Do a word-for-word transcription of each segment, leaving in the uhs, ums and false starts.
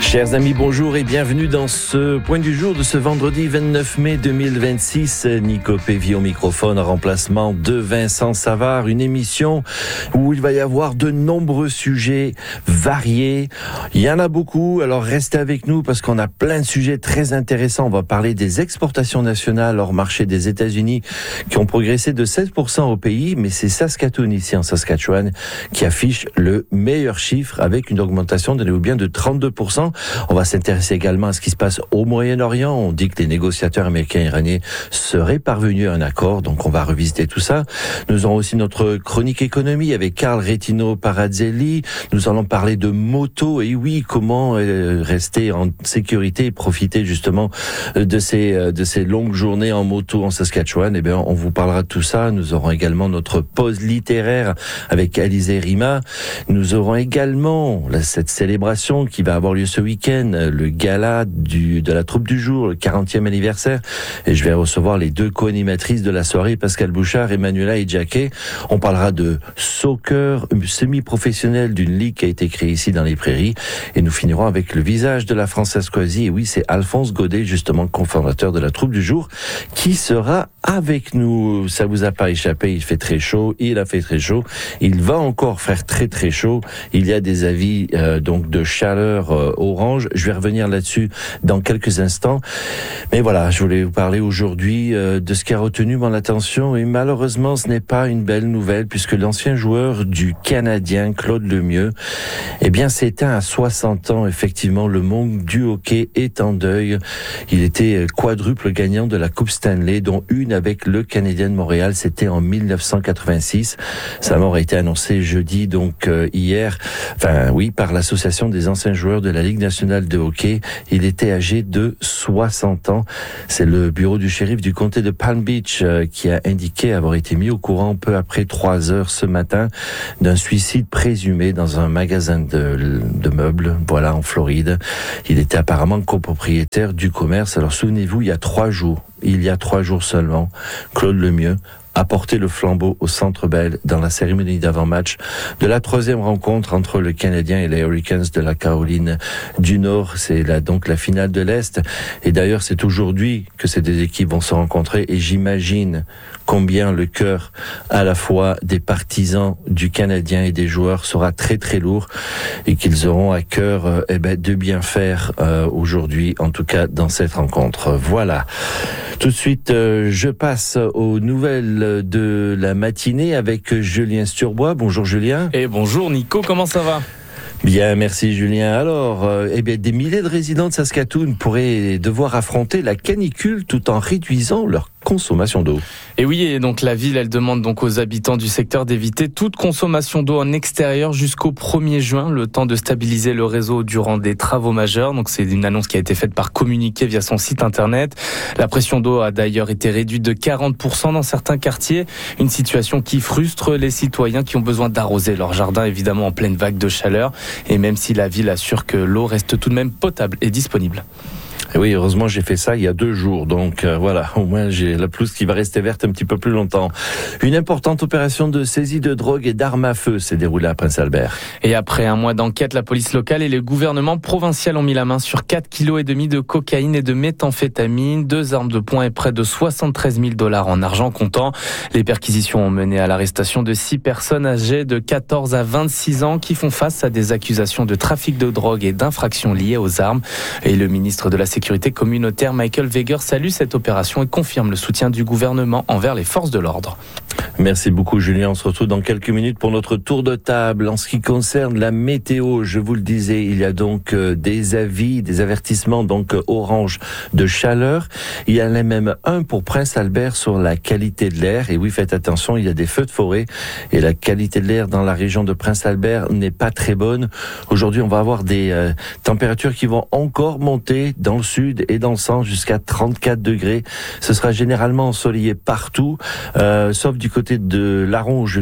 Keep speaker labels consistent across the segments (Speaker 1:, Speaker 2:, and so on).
Speaker 1: Chers amis, bonjour et bienvenue dans ce point du jour de ce vendredi vingt-neuf mai deux mille vingt-six. Nico Pévy au microphone en remplacement de Vincent Savard. Une émission où il va y avoir de nombreux sujets variés. Il y en a beaucoup, alors restez avec nous parce qu'on a plein de sujets très intéressants. On va parler des exportations nationales hors marché des États-Unis qui ont progressé de seize pour cent au pays, mais c'est Saskatoon ici en Saskatchewan qui affiche le meilleur chiffre avec une augmentation de bien de trente-deux pour cent. On va s'intéresser également à ce qui se passe au Moyen-Orient. On dit que les négociateurs américains et iraniens seraient parvenus à un accord, donc on va revisiter tout ça. Nous aurons aussi notre chronique économie avec Carl Retino Parazzelli. Nous allons parler de moto et oui, comment rester en sécurité et profiter justement de ces de ces longues journées en moto en Saskatchewan. Eh bien, on vous parlera de tout ça. Nous aurons également notre pause littéraire avec Alizé Rima. Nous aurons également cette célébration qui va avoir lieu ce week-end, le gala du, de la troupe du jour, le quarantième anniversaire. Et je vais recevoir les deux co-animatrices de la soirée, Pascal Bouchard et Manuela Idjaké. On parlera de soccer semi-professionnel d'une ligue qui a été créée ici dans les Prairies. Et nous finirons avec le visage de la Française-Coisie. Et oui, c'est Alphonse Godet, justement, cofondateur de la troupe du jour, qui sera avec nous. Ça vous a pas échappé, il fait très chaud, il a fait très chaud. Il va encore faire très très chaud. Il y a des avis euh, donc de chaleur euh, orange. Je vais revenir là-dessus dans quelques instants. Mais voilà, je voulais vous parler aujourd'hui euh, de ce qui a retenu mon attention et malheureusement ce n'est pas une belle nouvelle puisque l'ancien joueur du Canadien, Claude Lemieux, eh bien s'éteint à soixante ans. Effectivement, le monde du hockey est en deuil. Il était quadruple gagnant de la Coupe Stanley, dont une avec le Canadien de Montréal. C'était en mille neuf cent quatre-vingt-six. Sa mort a été annoncée jeudi, donc euh, hier, enfin oui, par l'Association des anciens joueurs de la Ligue nationale de hockey. Il était âgé de soixante ans. C'est le bureau du shérif du comté de Palm Beach euh, qui a indiqué avoir été mis au courant peu après trois heures ce matin d'un suicide présumé dans un magasin de, de meubles, voilà, en Floride. Il était apparemment copropriétaire du commerce. Alors souvenez-vous, il y a trois jours, il y a trois jours seulement, Claude Lemieux a porté le flambeau au Centre Bell dans la cérémonie d'avant-match de la troisième rencontre entre le Canadien et les Hurricanes de la Caroline du Nord. C'est là donc la finale de l'Est. Et d'ailleurs, c'est aujourd'hui que ces deux équipes vont se rencontrer et j'imagine combien le cœur à la fois des partisans du Canadien et des joueurs sera très très lourd et qu'ils auront à cœur euh, eh ben, de bien faire euh, aujourd'hui, en tout cas dans cette rencontre. Voilà. Tout de suite, euh, je passe aux nouvelles de la matinée avec Julien Sturbois. Bonjour Julien.
Speaker 2: Et bonjour Nico, comment ça va ?
Speaker 1: Bien, merci Julien. Alors, euh, eh bien, des milliers de résidents de Saskatoon pourraient devoir affronter la canicule tout en réduisant leur consommation d'eau.
Speaker 2: Et oui, et donc la ville, elle demande donc aux habitants du secteur d'éviter toute consommation d'eau en extérieur jusqu'au premier juin, le temps de stabiliser le réseau durant des travaux majeurs. Donc c'est une annonce qui a été faite par communiqué via son site internet. La pression d'eau a d'ailleurs été réduite de quarante pour cent dans certains quartiers, une situation qui frustre les citoyens qui ont besoin d'arroser leur jardin, évidemment en pleine vague de chaleur. Et même si la ville assure que l'eau reste tout de même potable et disponible.
Speaker 1: Et oui, heureusement, j'ai fait ça il y a deux jours. Donc euh, voilà, au moins j'ai la pelouse qui va rester verte un petit peu plus longtemps. Une importante opération de saisie de drogue et d'armes à feu s'est déroulée à Prince-Albert.
Speaker 2: Et après un mois d'enquête, la police locale et le gouvernement provincial ont mis la main sur quatre virgule cinq kilos de cocaïne et de méthamphétamine, deux armes de poing et près de soixante-treize mille dollars en argent comptant. Les perquisitions ont mené à l'arrestation de six personnes âgées de quatorze à vingt-six ans qui font face à des accusations de trafic de drogue et d'infractions liées aux armes. Et le ministre de la Sécurité communautaire, Michael Weger, salue cette opération et confirme le soutien du gouvernement envers les forces de l'ordre.
Speaker 1: Merci beaucoup Julien, on se retrouve dans quelques minutes pour notre tour de table. En ce qui concerne la météo, je vous le disais, il y a donc des avis, des avertissements donc orange de chaleur. Il y en a même un pour Prince-Albert sur la qualité de l'air. Et oui, faites attention, il y a des feux de forêt et la qualité de l'air dans la région de Prince-Albert n'est pas très bonne. Aujourd'hui, on va avoir des euh, températures qui vont encore monter dans le sud et dans le centre jusqu'à trente-quatre degrés. Ce sera généralement ensoleillé partout, euh, sauf du côté de la Ronge, il y aura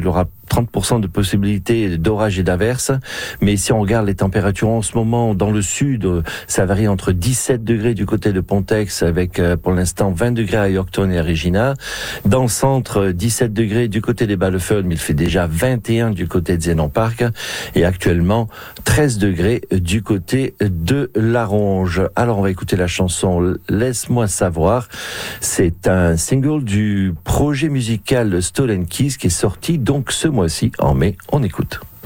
Speaker 1: trente pour cent de possibilité d'orage et d'averse. Mais si on regarde les températures en ce moment, dans le sud, ça varie entre dix-sept degrés du côté de Pontex, avec pour l'instant vingt degrés à Yorkton et à Regina. Dans le centre, dix-sept degrés du côté des Ballefeuilles, mais il fait déjà vingt et un du côté de Zénon Park. Et actuellement, treize degrés du côté de La Ronge. Alors on va écouter la chanson Laisse-moi savoir. C'est un single du projet musical Stolen Keys qui est sorti donc ce mois-ci en mai. On écoute.